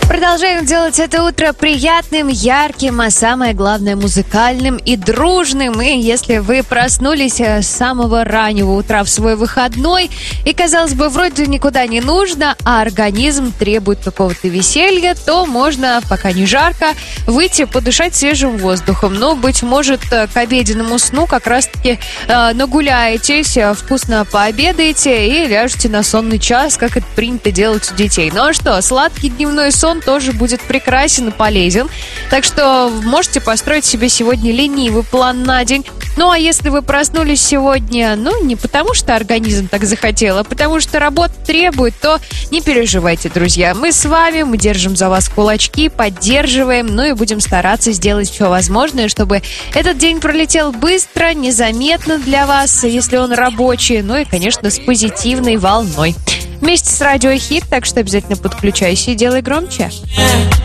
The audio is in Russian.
Продолжаем делать это утро приятным, ярким, а самое главное музыкальным и дружным. И если вы проснулись с самого раннего утра в свой выходной, и, казалось бы, вроде никуда не нужно, а организм требует какого-то веселья, то можно, пока не жарко, выйти подышать свежим воздухом. Но, быть может, к обеденному сну как раз-таки нагуляетесь, вкусно пообедаете и ляжете на сонный час, как это принято делать у детей. Ну а что, сладкий дневной сон тоже будет прекрасен и полезен. Так что можете построить себе сегодня ленивый план на день. Ну а если вы проснулись сегодня, не потому что организм так захотел, а потому что работа требует, то не переживайте, друзья. Мы с вами, мы держим за вас кулачки, поддерживаем, и будем стараться сделать все возможное, чтобы этот день пролетел быстро, незаметно для вас, если он рабочий, и, конечно, с позитивной волной. Вместе с Радио Хит, так что обязательно подключайся и делай громче.